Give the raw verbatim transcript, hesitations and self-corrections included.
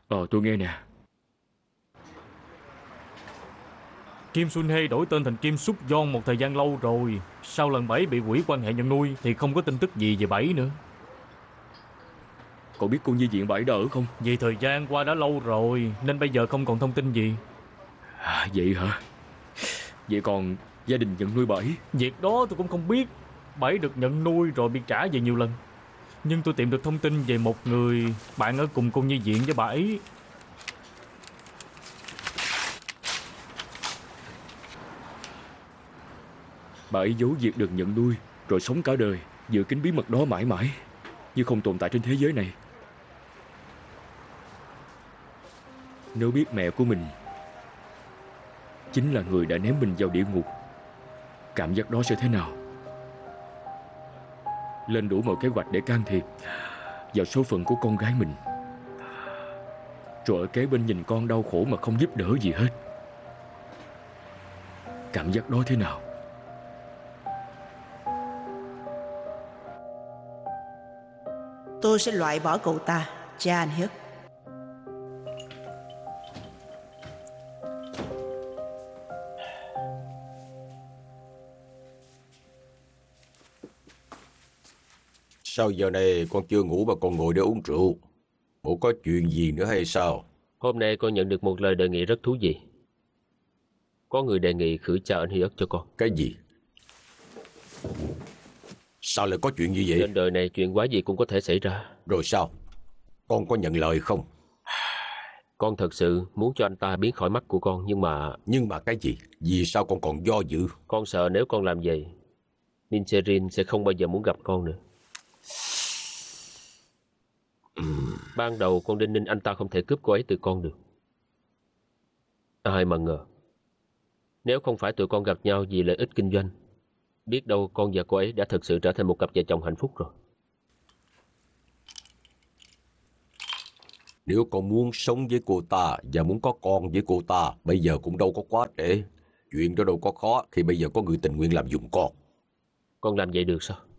Ờ tôi nghe nè. Kim Xuân Hê đổi tên thành Kim Súc Gion một thời gian lâu rồi. Sau lần bảy bị hủy quan hệ nhận nuôi thì không có tin tức gì về bảy nữa. Cậu biết cô nhi viện bà ấy đã ở không? Vì thời gian qua đã lâu rồi nên bây giờ không còn thông tin gì. À, vậy hả? Vậy còn gia đình nhận nuôi bà ấy? Việc đó tôi cũng không biết. Bảy được nhận nuôi rồi bị trả về nhiều lần. Nhưng tôi tìm được thông tin về một người bạn ở cùng cô nhi viện với bà ấy. Bà ấy giấu việc được nhận nuôi rồi sống cả đời giữ kín bí mật đó mãi mãi, như không tồn tại trên thế giới này. Nếu biết mẹ của mình chính là người đã ném mình vào địa ngục, cảm giác đó sẽ thế nào? Lên đủ mọi kế hoạch để can thiệp vào số phận của con gái mình, rồi ở kế bên nhìn con đau khổ mà không giúp đỡ gì hết. Cảm giác đó thế nào? Tôi sẽ loại bỏ cậu ta, cha anh Hiếc. Sao giờ này con chưa ngủ mà còn ngồi để uống rượu? Bộ có chuyện gì nữa hay sao? Hôm nay con nhận được một lời đề nghị rất thú vị. Có người đề nghị khử cha anh Hiếc cho con. Cái gì? Sao lại có chuyện như vậy? Trên đời này chuyện quá gì cũng có thể xảy ra. Rồi sao? Con có nhận lời không? Con thật sự muốn cho anh ta biến khỏi mắt của con, nhưng mà... Nhưng mà cái gì? Vì sao con còn do dự? Con sợ nếu con làm vậy, Nincherin sẽ không bao giờ muốn gặp con nữa. Uhm. Ban đầu con đinh ninh anh ta không thể cướp cô ấy từ con được. Ai mà ngờ, nếu không phải tụi con gặp nhau vì lợi ích kinh doanh, biết đâu con và cô ấy đã thực sự trở thành một cặp vợ chồng hạnh phúc rồi. Nếu con muốn sống với cô ta và muốn có con với cô ta, bây giờ cũng đâu có quá trễ. Chuyện đó đâu có khó khi bây giờ có người tình nguyện làm giùm con. Con làm vậy được sao?